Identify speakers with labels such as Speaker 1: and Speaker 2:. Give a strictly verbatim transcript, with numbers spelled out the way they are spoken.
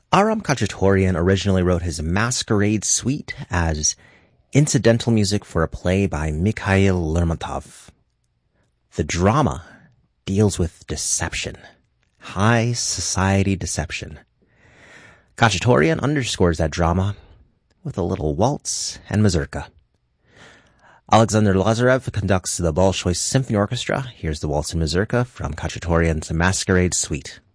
Speaker 1: Aram Khachaturian originally wrote his Masquerade Suite as incidental music for a play by Mikhail Lermontov. The drama deals with deception, high society deception. Khachaturian underscores that drama with a little waltz and mazurka. Alexander Lazarev conducts the Bolshoi Symphony Orchestra. Here's the waltz and mazurka from Khachaturian's Masquerade Suite.